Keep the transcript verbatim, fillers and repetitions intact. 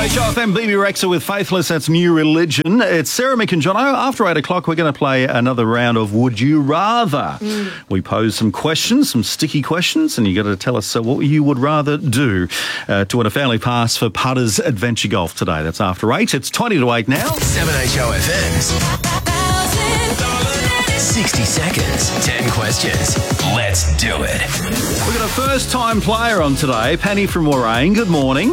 H O F M, B B Rexa with Faithless, that's New Religion. It's Sarah, Mick and Jono. After eight o'clock, we're going to play another round of Would You Rather. Mm. We pose some questions, some sticky questions, and you got to tell us uh, what you would rather do uh, to win a family pass for Putters Adventure Golf today. That's after eight. It's twenty to eight now. seven H O F M's. sixty seconds, ten questions. Let's do it. We've got a first-time player on today, Penny from Warrane. Good morning.